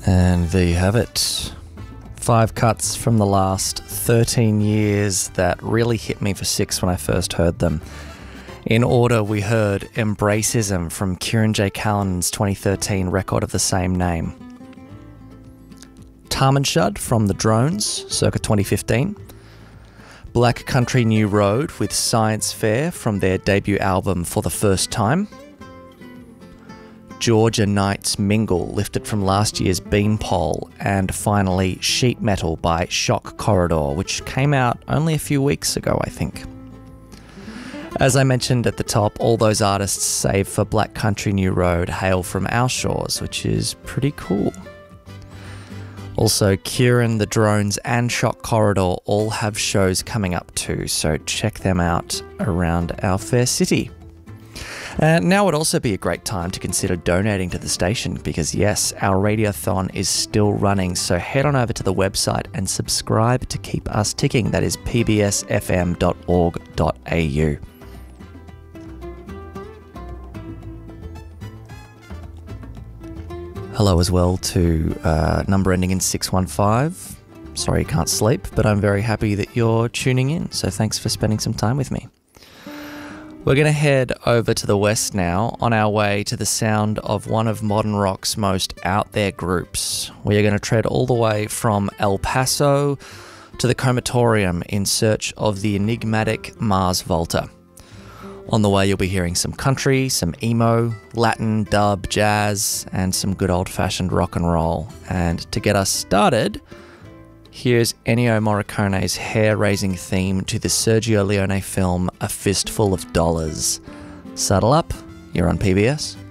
And there you have it. 5 cuts from the last 13 years that really hit me for 6 when I first heard them. In order, we heard Embracism from Kieran J. Callan's 2013 record of the same name. Tarmanshud from The Drones, circa 2015. Black Country New Road with Science Fair from their debut album For the First Time. Georgia Knight's Mingle, lifted from last year's Beanpole. And finally, Sheet Metal by Shock Corridor, which came out only a few weeks ago, I think. As I mentioned at the top, all those artists, save for Black Country New Road, hail from our shores, which is pretty cool. Also, Kieran, The Drones and Shock Corridor all have shows coming up too, so check them out around our fair city. Now would also be a great time to consider donating to the station because yes, our radiothon is still running, so head on over to the website and subscribe to keep us ticking. That is pbsfm.org.au. Hello as well to number ending in 615. Sorry you can't sleep, but I'm very happy that you're tuning in, so thanks for spending some time with me. We're going to head over to the west now, on our way to the sound of one of modern rock's most out there groups. We are going to tread all the way from El Paso to the Comatorium in search of the enigmatic Mars Volta. On the way you'll be hearing some country, some emo, Latin, dub, jazz, and some good old-fashioned rock and roll. And to get us started, here's Ennio Morricone's hair-raising theme to the Sergio Leone film A Fistful of Dollars. Saddle up, you're on PBS.